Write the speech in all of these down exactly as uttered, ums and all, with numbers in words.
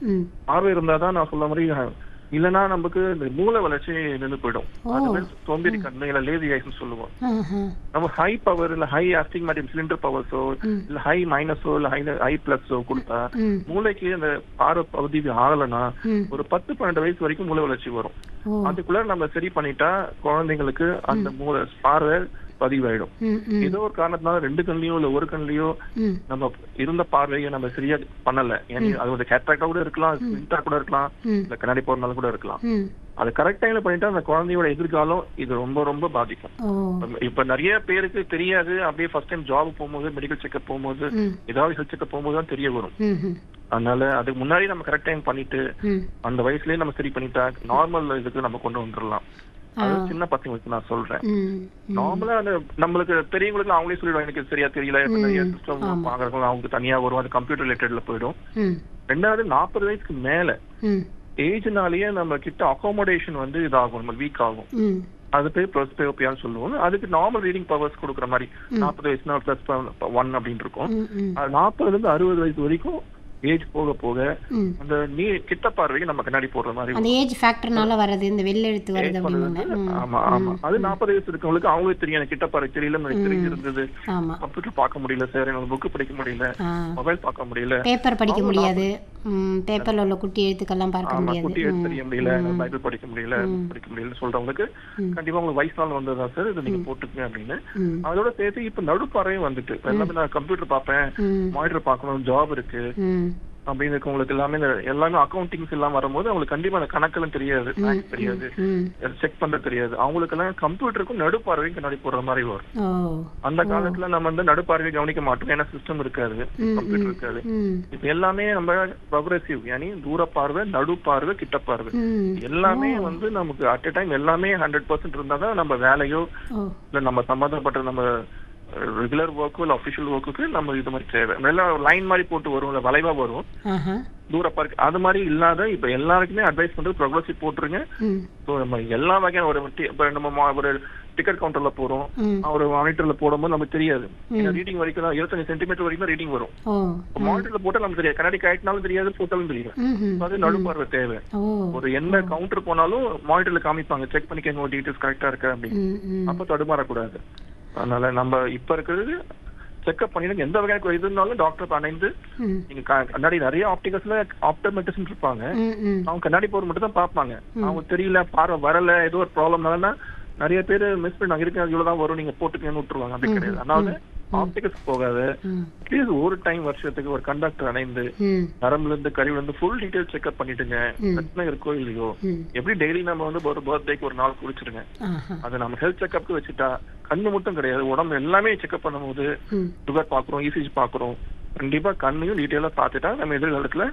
பார்வை இருந்தாதான் நான் சொல்ல மாதிரி, இல்லைன்னா நமக்கு இந்த மூளை வளர்ச்சி நின்று போயிடும். அது சோம்பேறி கண்ணு இல்ல லேசி ஐஸ்ன்னு சொல்லுவோம். நம்ம ஹை பவர் இல்ல ஹை ஆஸ்டிக்மேட்டிக் சிலிண்டர் பவர்ஸோ இல்ல ஹை மைனஸோ இல்ல ஹை ஹை பிளஸோ கொடுத்தா மூளைக்கு அந்த பார்வை பகுதி ஆகலைன்னா ஒரு பத்து பன்னெண்டு வயசு வரைக்கும் மூளை வளர்ச்சி வரும். அதுக்குள்ள நம்ம சரி பண்ணிட்டா குழந்தைங்களுக்கு அந்த மூளை பார்வை பதிவாயிடும். ஏதோ ஒரு காரணத்தினால ரெண்டு கண்லயோ இல்ல ஒரு கண்லயோ நம்ம இருந்த பார்வையை நம்ம சரியா பண்ணல, அது ஒரு கேட்ராக்டா கூட இருக்கலாம், ஸ்பிளிண்டா கூட இருக்கலாம், இல்ல கண்ணாடி போறதுனால கூட இருக்கலாம். அது கரெக்ட் டைம்ல பண்ணிட்டா அந்த குழந்தையோட எதிர்காலம் இது ரொம்ப ரொம்ப பாதிக்கும். இப்ப நிறைய பேருக்கு தெரியாது, அப்படியே ஃபர்ஸ்ட் டைம் ஜாப் போகும்போது மெடிக்கல் செக்அப் போகும்போது ஏதாவது ஹெல்த் செக்அப் போகும்போது தான் தெரிய வரும். அதனால அதுக்கு முன்னாடி நம்ம கரெக்ட் டைம் பண்ணிட்டு அந்த வயசுலயே நம்ம சரி பண்ணிட்டா நார்மல் இதுக்கு நம்ம கொண்டு வந்துடலாம். அது சின்ன பசங்களுக்கு நான் சொல்றேன். நார்மலா நம்மளுக்கு பெரியவங்களுக்கு அவங்களே சொல்லிடுவாங்க எனக்கு சரியா தெரியல, சிஸ்டம் வாங்குறவங்க அவங்களுக்கு தனியா வரும், அது கம்ப்யூட்டர் ரிலேட்டட்ல போயிடும். ரெண்டாவது நாற்பது வயசுக்கு மேல ஏஜ்னாலேயே நம்ம கிட்ட அகாமடேஷன் வந்து இதாகும், நம்ம வீக் ஆகும். அது பேர் ப்ரெஸ்பயோபியான்னு சொல்லுவோம். அதுக்கு நார்மல் ரீடிங் பவர்ஸ் கொடுக்குற மாதிரி நாற்பது வயசுனா பிளஸ் ஒன் அப்படின்னு இருக்கும். நாற்பதுல இருந்து அறுபது வயசு வரைக்கும் ஏஜ் போக போக அந்த நீ கிட்ட பார்வைக்கு நம்ம கண்ணாடி போடுற மாதிரி அந்த ஏஜ் ஃபேக்டர்னால வரது, இந்த வெள்ளெழுத்து வருது அப்படிங்க. ஆமா ஆமா, அது நாற்பது வயசு இருக்கவங்களுக்கு அவங்களுக்கு தெரியும் எனக்கு கிட்ட பார்வை தெரியல, எனக்கு தெரிஞ்சு இருந்தது, கம்ப்யூட்டர் பார்க்க முடியல சார், எனக்கு புக் படிக்க முடியல, மொபைல் பார்க்க முடியல, பேப்பர் படிக்க முடியாது, பேப்பர்ல உள்ள குட்டி எழுத்துக்கெல்லாம் பார்க்க முடியாது, குட்டி எழுத்து தெரிய முடியல, பைபிள் படிக்க முடியல, படிக்க முடியல சொல்றவங்களுக்கு கண்டிப்பா உங்களுக்கு வயசுனால வந்ததா சார் இது நீங்க போட்டுக்கங்க அப்படின்னு. அதோட சேர்த்து இப்ப நடுப்பாறையும் வந்துட்டு எல்லாமே நான் கம்ப்யூட்டர் பார்ப்பேன், மானிட்டர் பார்க்கணும், ஜாப் இருக்கு அப்படின்னு இருக்கவங்களுக்கு எல்லாமே எல்லாமே அக்கௌண்டிங்ஸ் எல்லாம் வரும்போது அவங்களுக்கு கண்டிப்பா அந்த கணக்கெல்லாம் தெரியாது, தெரியாது, செக் பண்ண தெரியாது. அவங்களுக்கு எல்லாம் கம்ப்யூட்டருக்கும் நடுப்பார்வையும் கண்ணாடி போடுற மாதிரி வரும். அந்த காலத்துல நம்ம வந்து நடுப்பார்வையை கவனிக்க மாட்டோம், ஏன்னா சிஸ்டம் இருக்காது, கம்ப்யூட்டர் இருக்காது. இப்ப எல்லாமே நம்ம ப்ரோக்ரெசிவ், யானி தூர பார்வை, நடுப்பார்வை, கிட்ட பார்வை எல்லாமே வந்து நமக்கு அட் எ டைம் எல்லாமே ஹண்ட்ரட் பர்சன்ட் இருந்தாதான் நம்ம வேலையோ இல்ல நம்ம சம்பந்தப்பட்ட நம்ம ரெகுலர் ஒர்க்கோ இல்ல அபிஷியல் ஒர்க்குக்கு நம்ம இது மாதிரி தேவை. லைன் மாதிரி போட்டு வரும், இல்ல வளைவா வரும், தூர பார்க்க அது மாதிரி இல்லாத இப்ப எல்லாருக்குமே அட்வைஸ் பண்றது ப்ரோக்ரஸிவ் போட்டுருங்க. நம்ம எல்லா வகையான ஒரு இப்ப நம்ம ஒரு டிக்கெட் கவுண்டர்ல போறோம், ஒரு மானிட்டர்ல போடும்போது நமக்கு தெரியாது, ரீடிங் வரைக்கும் தான் இருபத்தஞ்சு சென்டிமீட்டர் வரைக்கும் தான் ரீடிங் வரும். மானிட்டர்ல போட்டா நமக்கு தெரியாது, கண்ணாடி காட்டினாலும் தெரியாது, போட்டாலும் தெரியும். அது நடுப்பார்வை தேவை. ஒரு என்ன கவுண்டர் போனாலும் மானிட்டர்ல காமிப்பாங்க, செக் பண்ணிக்கங்க டீடைல்ஸ் கரெக்டா இருக்கு அப்படின்னு, அப்ப தடுமாறக்கூடாது. அதனால நம்ம இப்ப இருக்கிறது செக்அப் பண்ணிடுங்க. எந்த வகையான இது இருந்தாலும் டாக்டர் அணைந்து நீங்க கண்ணாடி நிறைய ஆப்டிகல்ஸ்ல ஆப்டோமெட்ரிஸ்ட் இருப்பாங்க, அவங்க கண்ணாடி போற மட்டும் தான் பாப்பாங்க. அவங்க தெரியல, பார்வை வரல, ஏதோ ஒரு ப்ராப்ளம்னால நிறைய பேர் மிஸ் பண்ணி அங்க இருக்கு இவ்வளவுதான் வரும் நீங்க போட்டுக்கன்னு விட்டுருவாங்க. அப்படி கிடையாது. அதனால ஆப்டிகல்ஸ் போகாத அட்லீஸ்ட் ஒரு டைம் வருஷத்துக்கு ஒரு கண்டக்டர் அணைந்து நரம்புல இருந்து கருவில இருந்து ஃபுல் டீடைல் செக்அப் பண்ணிட்டுங்க, பிரச்சனை இருக்கோ இல்லையோ. எப்படி டெய்லி நம்ம வந்து ஒரு பர்த்டேக்கு ஒரு நாள் குடிச்சிருங்க, அதை நம்ம ஹெல்த் செக்அப்க்கு வச்சுட்டா கண்ணு மட்டும் கிடையாது, உடம்பு எல்லாமே செக்அப் பண்ணும்போது சுகர் பாக்குறோம், இசிஜி பாக்குறோம், கண்டிப்பா கண்ணையும் டீடைலா பார்த்துட்டா நம்ம எதிர்காலத்துல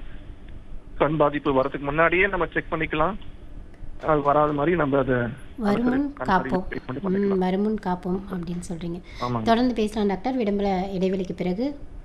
கண் பாதிப்பு வரதுக்கு முன்னாடியே நம்ம செக் பண்ணிக்கலாம். அது வராத மாதிரி நம்ம அதை வருமுன் காப்போம், வருமுன் காப்போம் அப்படின்னு சொல்றீங்க. தொடர்ந்து பேசலாம் டாக்டர், விளம்பர இடைவெளிக்கு பிறகு.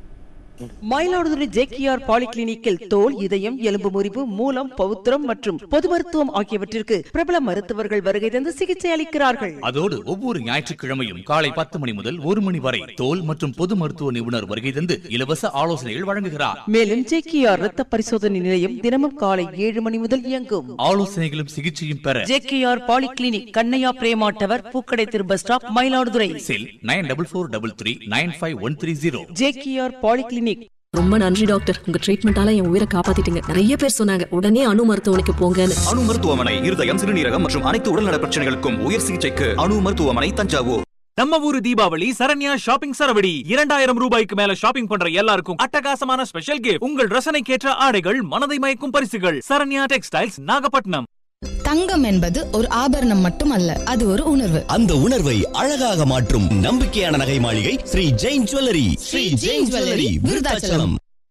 மயிலாடுதுறை ஜேகேஆர் பாலிகிளினிக்கில் தோல், இதயம், எலும்பு முறிவு, மூலம், பவுத்திரம் மற்றும் பொது மருத்துவம் ஆகியவற்றிற்கு பிரபல மருத்துவர்கள் வருகை தந்து சிகிச்சை அளிக்கிறார்கள். அதோடு ஒவ்வொரு ஞாயிற்றுக்கிழமையும் காலை பத்து மணி முதல் ஒரு மணி வரை தோல் மற்றும் பொது மருத்துவ நிபுணர் வருகை தந்து இலவச ஆலோசனைகள் வழங்குகிறார். மேலும் ஜேகேஆர் இரத்த பரிசோதனை நிலையம் தினமும் காலை ஏழு மணி முதல் இயங்கும். ஆலோசனைகளும் சிகிச்சையும் பெற JKR polyclinic, Kannaiya Prema tower, பூக்கடை திரு பஸ் ஸ்டாப், மயிலாடுதுறை. செல் nine double four double three nine five one three zero. JKR polyclinic. ரொம்ப நன்றி டாக்டர், உங்க ட்ரீட்மெண்டால என் உயிரை காப்பாத்திட்டீங்க. நிறைய பேர் சொன்னாங்க உடனே அணு மருத்துவமனைக்கு போங்கன்னு. அணு மருத்துவமனை இருதயம், சிறுநீரகம் மற்றும் அனைத்து உடல்நல பிரச்சனைகளுக்கும் உயர் சிகிச்சைக்கு அணு மருத்துவமனை, தஞ்சாவூர். நம்ம ஊரு தீபாவளி சரண்யா ஷாப்பிங் சரவடி. இரண்டாயிரம் ரூபாய்க்கு மேல ஷாப்பிங் பண்ற எல்லாருக்கும் அட்டகாசமான ஸ்பெஷல் கிஃப்ட். உங்கள் ரசனைக்கேற்ற ஆடைகள், மனதை மயக்கும் பரிசுகள். சரண்யா டெக்ஸ்டைல்ஸ், நாகப்பட்டினம். தங்கம் என்பது ஒரு ஆபரணம் மட்டுமல்ல, அது ஒரு உணர்வு. அந்த உணர்வை அழகாக மாற்றும் நம்பிக்கையான நகை மாளிகை ஸ்ரீ ஜெயின் ஜுவல்லரி. ஸ்ரீ ஜெயின் ஜுவல்லரி, விருதாச்சலம்.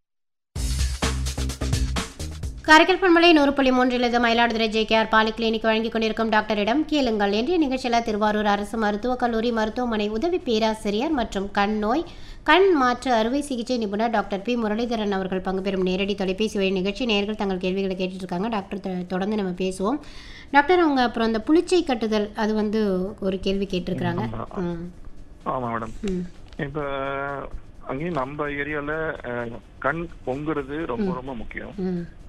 காரைக்கால் பண்பலை நூறு புள்ளி மூன்றில் மயிலாடுதுறை ஜேகேஆர் பாலிகிளினிக் வழங்கிக் கொண்டிருக்கும் டாக்டரிடம் கேளுங்கள் என்ற நிகழ்ச்சியில் திருவாரூர் அரசு மருத்துவக் கல்லூரி மருத்துவமனை உதவி பேராசிரியர் மற்றும் கண் நோய் கண் மாற்று அறுவை சிகிச்சை நிபுணர் டாக்டர் பி முரளிதரன் அவர்கள் பங்கு பெறும் நேரடி தொலைபேசி வழி நிகழ்ச்சி. நேயர்கள் தங்கள் கேள்விகளை கேட்டுட்டு இருக்காங்க. டாக்டர் தொடர்ந்து நம்ம பேசுவோம். டாக்டர், அவங்க அப்புறம் அந்த புளிச்சை கட்டுதல் அது வந்து ஒரு கேள்வி கேட்டிருக்கிறாங்க. ஆமா மேடம், இப்ப அங்கேயும் நம்ம ஏரியால கண் பொங்குறது ரொம்ப ரொம்ப முக்கியம்.